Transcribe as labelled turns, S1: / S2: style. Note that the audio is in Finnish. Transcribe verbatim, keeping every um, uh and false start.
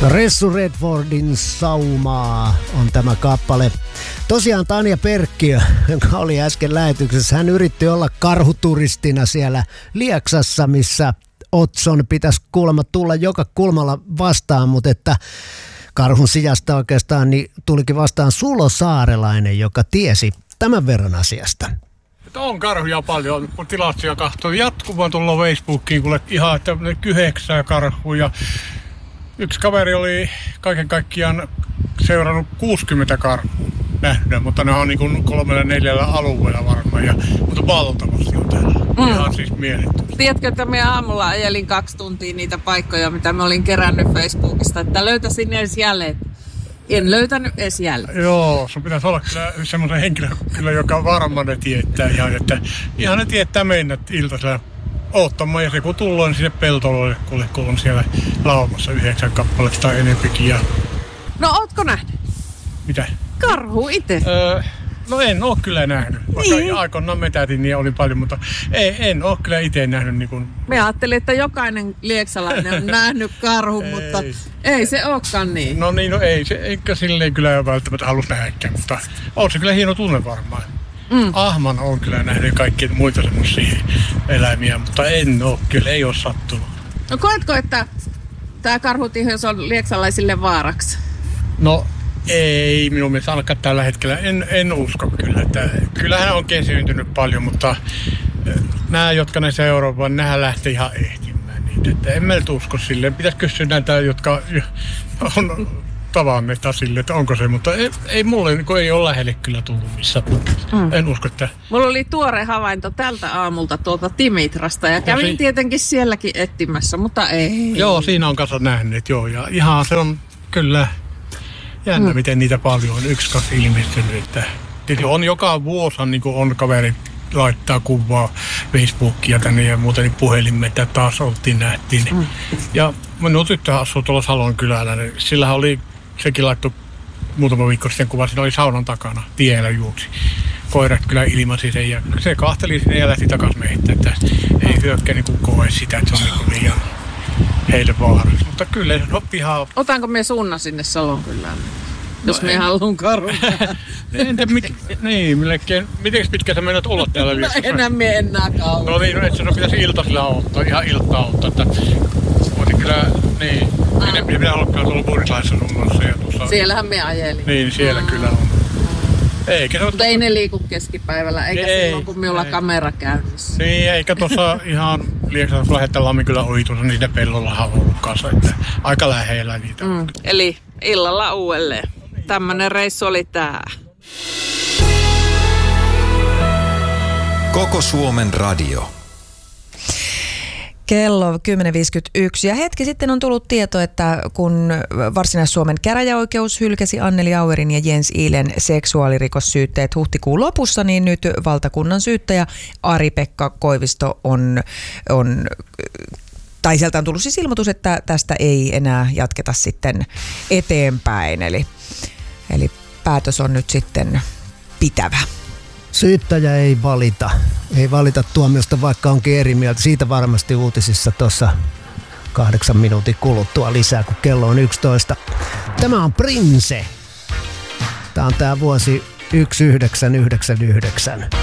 S1: Ressu Redfordin Saumaa on tämä kappale. Tosiaan Tanja Perkkiö, joka oli äsken lähetyksessä, hän yritti olla karhuturistina siellä Lieksassa, missä Otson pitäisi kuulemma tulla joka kulmalla vastaan, mutta että karhun sijasta oikeastaan niin tulikin vastaan Sulo Saarelainen, joka tiesi tämän verran asiasta.
S2: On karhuja paljon, kun tilastoja kahtoo jatkuvaan tullut Facebookiin, kuule ihan että yhdeksää karhuja. Yksi kaveri oli kaiken kaikkiaan seurannut kuusikymmentä karhua nähdään, mutta ne on niin kuin kolmella neljällä alueella varmaan, ja, mutta valtavasti on täällä. Mm. Ihan siis mielettömästi.
S3: Tiedätkö, että minä aamulla ajelin kaksi tuntia niitä paikkoja, mitä mä olin kerännyt Facebookista, että löytäisin edes jälleen. En löytänyt edes jälleen.
S2: Joo, sun pitäisi olla kyllä semmoinen henkilö, kyllä, joka varmaan ne tietää ihan, että ihan ne tietää mennä iltaisella oottamaan, ja se kun tullaan niin sinne peltoloille, kun on siellä laumassa yhdeksän kappaletta tai enempikin. Ja...
S3: No ootko nähnyt?
S2: Mitä?
S3: Karhu itse.
S2: Öö, no en oo kyllä nähnyt. Vaikka niin. Aikoinaan metätin niin oli paljon, mutta ei, en oo kyllä itse nähnyt. Niin kun...
S3: Me ajattelin, että jokainen lieksalainen on nähnyt karhun, mutta ei se olekaan niin.
S2: No niin, no ei se, eikä silleen kyllä välttämättä halus nähdäkään, mutta on se kyllä hieno tunne varmaan. Mm. Ahman on kyllä nähnyt kaikkia muita semmoisia eläimiä, mutta en oo kyllä, ei oo sattunut.
S3: No koetko, että tää karhutihous on lieksalaisille vaaraksi?
S2: No ei minun mielestä ainakaan tällä hetkellä. En, en usko kyllä. Että, kyllähän on kesyyntynyt paljon, mutta nämä, jotka ne seuraavat, nehän lähtee ihan ehtimään niitä. Että en meiltä usko silleen. Pitäisi kysyä näitä, jotka on tavanneet sille, että onko se, mutta ei, ei mulle niin ei ole lähelle kyllä tullut missään. Mm. En usko, että...
S3: Mulla oli tuore havainto tältä aamulta tuolta Timitrasta ja kävin no, si- tietenkin sielläkin etsimässä, mutta ei.
S2: Joo, siinä on kanssa nähneet, joo. Ja ihan se on kyllä jännä, mm. miten niitä paljon on. Yksi, kaksi ilmestynyt. Että on joka vuosi, niin kuin on kaveri laittaa kuvaa Facebookia tänne ja muuten niin puhelimme, että taas oltiin nähtiin. Mm. Ja minun tyttö asuu tuolla Salon kylällä, niin sillähän oli, sekin laittoi muutama viikko sitten kuva, siinä oli saunan takana, tiellä juoksi. Koirat kyllä ilmasi sen ja se kahteli sinne ja lähti takaisin meitä, että ei hyökkää niin koe sitä, että se on niin liian heille vaarallista. Mutta kyllä se on ihan...
S3: Otanko me suunnan sinne Salon kylään? Jos no me haluun karhuja.
S2: Entä mik... Niin, millekin... Miten pitkään sä menet olla täällä vielä?
S3: No enää me enää kauan.
S2: No niin, no et sä no pitäisi iltasilla auttaa, ihan iltaa auttaa, että... Mutta kyllä, niin... Minä pitää ollakaan tuolla Buurislaissa suunnassa ja tuossa...
S3: Siellähän me ajelin.
S2: Niin, siellä mm. kyllä on. Eikä se...
S3: Mutta ei ne liiku keskipäivällä, eikä ei, silloin kun minulla ei. Kamera käynnissä.
S2: Niin, eikä tuossa ihan Lieksassa lähettää Lammin kyllä ohi tuossa niitä pellolla on ollut kanssa, että aika lähellä niitä.
S3: Mm. Eli illalla uudelleen. Tämmönen reissu oli tää.
S4: Koko Suomen radio.
S5: Kello kymmenen viisikymmentäyksi ja hetki sitten on tullut tieto, että kun Varsinais-Suomen käräjäoikeus hylkäsi Anneli Auerin ja Jens Iilen seksuaalirikossyytteet huhtikuun lopussa, niin nyt valtakunnan syyttäjä Ari-Pekka Koivisto on, on tai sieltä on tullut siis ilmoitus, että tästä ei enää jatketa sitten eteenpäin, eli, eli päätös on nyt sitten pitävä.
S1: Syyttäjä ei valita. Ei valita tuomiosta, vaikka onkin eri mieltä. Siitä varmasti uutisissa tuossa kahdeksan minuutin kuluttua lisää, kun kello on yksitoista. Tämä on Prince. Tämä on tämä vuosi yksi yhdeksän yhdeksän yhdeksän.